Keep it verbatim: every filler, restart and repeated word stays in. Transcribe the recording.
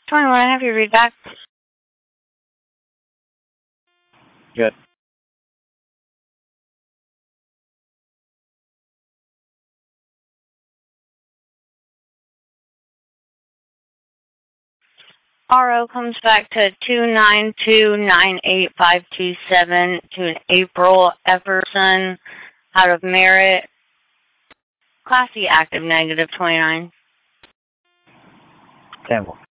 twenty-one, I have you read back. Good. R O comes back to two nine two nine eight five two seven to an April Everson out of Merritt. Classy active negative twenty-nine. Sample.